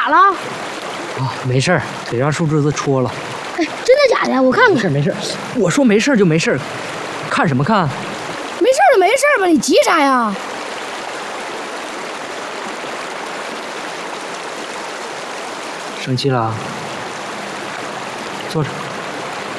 了？ 啊，没事儿，腿让树枝子戳了。 哎，真的假的？我看看。 没事，我说没事就没事，看什么看？ 没事就没事吧，你急啥呀？ 生气了？坐着。